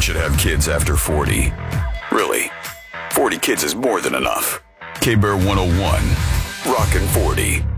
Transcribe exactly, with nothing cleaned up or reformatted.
should have kids after forty. Really, forty kids is more than enough. K-Bear one oh one, Rockin' forty.